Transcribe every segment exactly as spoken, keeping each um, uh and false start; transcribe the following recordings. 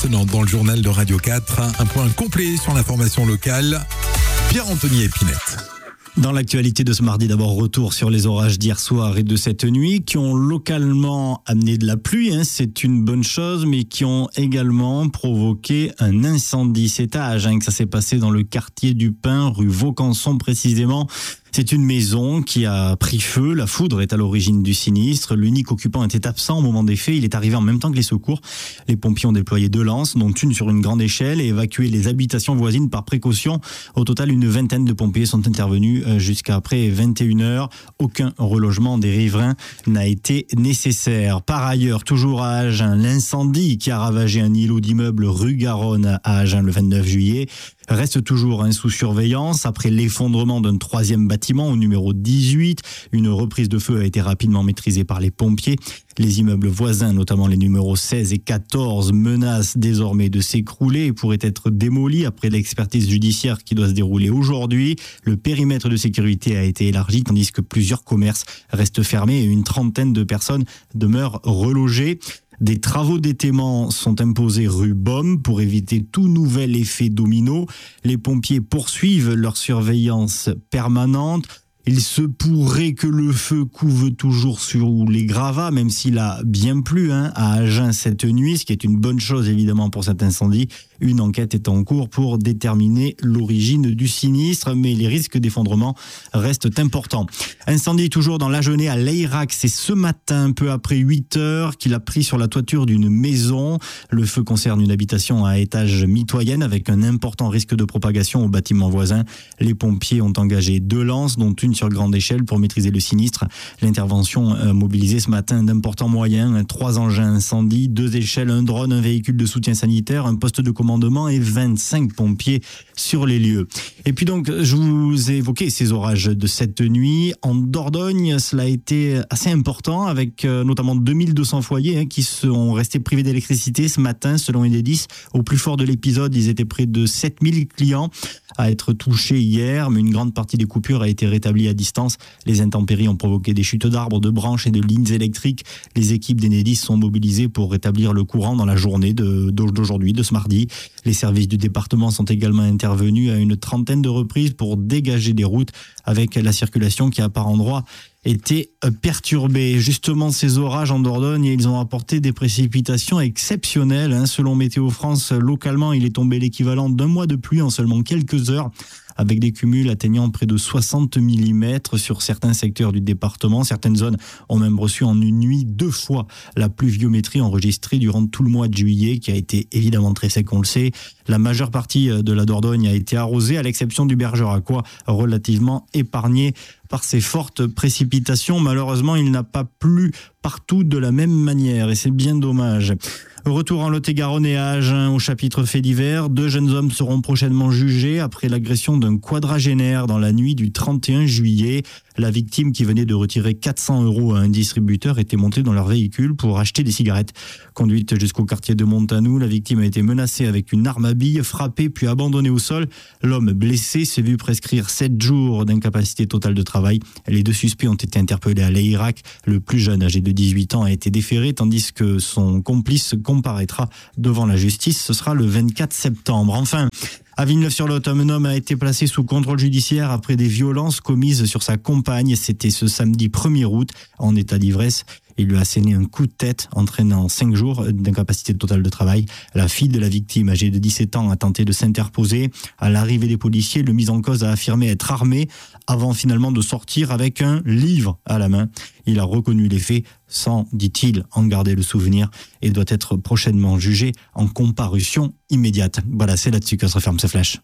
maintenant dans le journal de Radio quatre, un point complet sur l'information locale. Pierre-Anthony Épinette. Dans l'actualité de ce mardi, d'abord retour sur les orages d'hier soir et de cette nuit qui ont localement amené de la pluie, hein, c'est une bonne chose, mais qui ont également provoqué un incendie. C'est à Agen que ça s'est passé dans le quartier du Pin, rue Vaucanson précisément. C'est une maison qui a pris feu. La foudre est à l'origine du sinistre. L'unique occupant était absent au moment des faits. Il est arrivé en même temps que les secours. Les pompiers ont déployé deux lances, dont une sur une grande échelle, et évacué les habitations voisines par précaution. Au total, une vingtaine de pompiers sont intervenus jusqu'à après vingt et une heures. Aucun relogement des riverains n'a été nécessaire. Par ailleurs, toujours à Agen, l'incendie qui a ravagé un îlot d'immeubles rue Garonne à Agen le vingt-neuf juillet reste toujours hein, sous surveillance. Après l'effondrement d'un troisième bâtiment au numéro dix-huit, une reprise de feu a été rapidement maîtrisée par les pompiers. Les immeubles voisins, notamment les numéros seize et quatorze, menacent désormais de s'écrouler et pourraient être démolis après l'expertise judiciaire qui doit se dérouler aujourd'hui. Le périmètre de sécurité a été élargi tandis que plusieurs commerces restent fermés et une trentaine de personnes demeurent relogées. Des travaux d'étaiement sont imposés rue Baume pour éviter tout nouvel effet domino. Les pompiers poursuivent leur surveillance permanente. Il se pourrait que le feu couve toujours sur les gravats, même s'il a bien plu hein, à Agen cette nuit, ce qui est une bonne chose évidemment pour cet incendie. Une enquête est en cours pour déterminer l'origine du sinistre, mais les risques d'effondrement restent importants. Incendie toujours dans l'Agenais à Layrac, c'est ce matin, peu après huit heures, qu'il a pris sur la toiture d'une maison. Le feu concerne une habitation à étage mitoyenne avec un important risque de propagation au bâtiment voisin. Les pompiers ont engagé deux lances, dont une sur grande échelle pour maîtriser le sinistre. L'intervention a mobilisé ce matin d'importants moyens, trois engins incendie, deux échelles, un drone, un véhicule de soutien sanitaire, un poste de commandement et vingt-cinq pompiers sur les lieux. Et puis donc, je vous ai évoqué ces orages de cette nuit. En Dordogne, cela a été assez important avec euh, notamment deux mille deux cents foyers hein, qui sont restés privés d'électricité ce matin selon Enedis. Au plus fort de l'épisode, ils étaient près de sept mille clients à être touchés hier, mais une grande partie des coupures a été rétablie à distance. Les intempéries ont provoqué des chutes d'arbres, de branches et de lignes électriques. Les équipes d'Enedis sont mobilisées pour rétablir le courant dans la journée de, d'aujourd'hui, de ce mardi. Les services du département sont également intervenus à une trentaine de reprises pour dégager des routes avec la circulation qui, à par endroits, était perturbée. Justement, ces orages en Dordogne, ils ont apporté des précipitations exceptionnelles. Hein. Selon Météo France, localement, il est tombé l'équivalent d'un mois de pluie en seulement quelques heures, avec des cumuls atteignant près de soixante millimètres sur certains secteurs du département. Certaines zones ont même reçu en une nuit deux fois la pluviométrie enregistrée durant tout le mois de juillet, qui a été évidemment très sec, on le sait. La majeure partie de la Dordogne a été arrosée, à l'exception du Bergeracois, relativement épargné par ces fortes précipitations. Malheureusement, il n'a pas plu partout de la même manière et c'est bien dommage. Retour en Lot-et-Garonne et à Agen au chapitre fait divers. Deux jeunes hommes seront prochainement jugés après l'agression d'un quadragénaire dans la nuit du trente et un juillet. La victime, qui venait de retirer quatre cents euros à un distributeur, était montée dans leur véhicule pour acheter des cigarettes. Conduite jusqu'au quartier de Montanou, la victime a été menacée avec une arme à billes, frappée puis abandonnée au sol. L'homme blessé s'est vu prescrire sept jours d'incapacité totale de travail. Les deux suspects ont été interpellés à Layrac. Le plus jeune, âgé de dix-huit ans, a été déféré, tandis que son complice comparaîtra devant la justice. Ce sera le vingt-quatre septembre. Enfin, à Villeneuve-sur-Lot, un homme a été placé sous contrôle judiciaire après des violences commises sur sa compagne. C'était ce samedi premier août, en état d'ivresse. Il lui a asséné un coup de tête, entraînant cinq jours d'incapacité totale de travail. La fille de la victime, âgée de dix-sept ans, a tenté de s'interposer. À l'arrivée des policiers, le mis en cause a affirmé être armé avant finalement de sortir avec un livre à la main. Il a reconnu les faits sans, dit-il, en garder le souvenir et doit être prochainement jugé en comparution immédiate. Voilà, c'est là-dessus que se referme ce flash.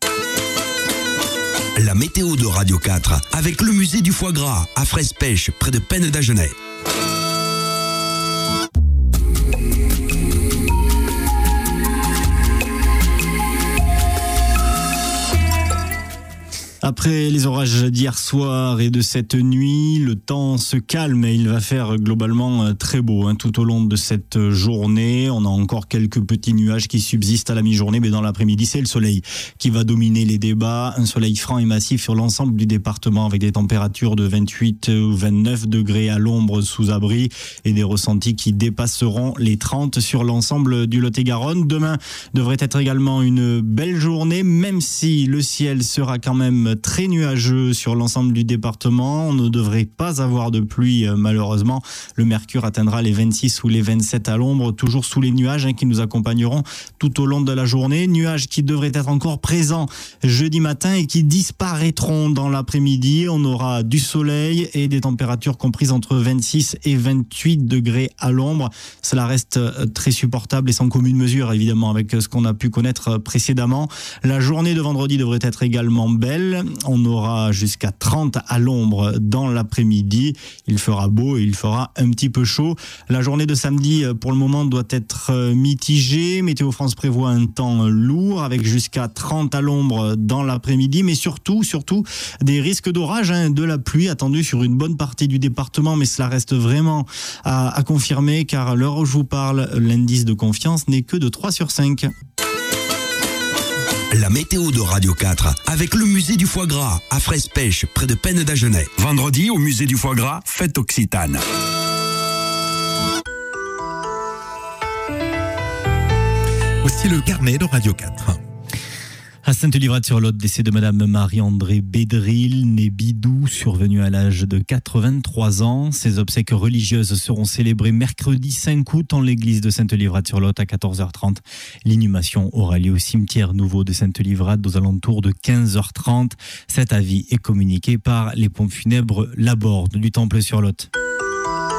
La météo de Radio quatre avec le musée du foie gras à Fraise-Pêche, près de Pennes d'Agenais. Après les orages d'hier soir et de cette nuit, le temps se calme et il va faire globalement très beau hein, tout au long de cette journée. On a encore quelques petits nuages qui subsistent à la mi-journée, mais dans l'après-midi, c'est le soleil qui va dominer les débats. Un soleil franc et massif sur l'ensemble du département avec des températures de vingt-huit ou vingt-neuf degrés à l'ombre sous abri et des ressentis qui dépasseront les trente sur l'ensemble du Lot-et-Garonne. Demain devrait être également une belle journée, même si le ciel sera quand même très nuageux sur l'ensemble du département. On ne devrait pas avoir de pluie malheureusement. Le mercure atteindra les vingt-six ou les vingt-sept à l'ombre, toujours sous les nuages hein, qui nous accompagneront tout au long de la journée. Nuages qui devraient être encore présents jeudi matin et qui disparaîtront dans l'après-midi. On aura du soleil et des températures comprises entre vingt-six et vingt-huit degrés à l'ombre. Cela reste très supportable et sans commune mesure évidemment avec ce qu'on a pu connaître précédemment. La journée de vendredi devrait être également belle. On aura jusqu'à trente à l'ombre dans l'après-midi. Il fera beau et il fera un petit peu chaud. La journée de samedi, pour le moment, doit être mitigée. Météo France prévoit un temps lourd avec jusqu'à trente à l'ombre dans l'après-midi, mais surtout, surtout des risques d'orage, hein, de la pluie attendue sur une bonne partie du département, mais cela reste vraiment à, à confirmer car à l'heure où je vous parle, l'indice de confiance n'est que de trois sur cinq. La météo de Radio quatre avec le musée du foie gras à Fraisse-Pêche près de Pennes d'Agenais. Vendredi au musée du foie gras, fête occitane. Voici le carnet de Radio quatre. À Sainte-Livrade-sur-Lot, décès de Madame Marie-André Bédril, née Bidou, survenue à l'âge de quatre-vingt-trois ans. Ses obsèques religieuses seront célébrées mercredi cinq août en l'église de Sainte-Livrade-sur-Lot à quatorze heures trente. L'inhumation aura lieu au cimetière nouveau de Sainte-Livrade aux alentours de quinze heures trente. Cet avis est communiqué par les pompes funèbres Laborde du Temple-sur-Lot.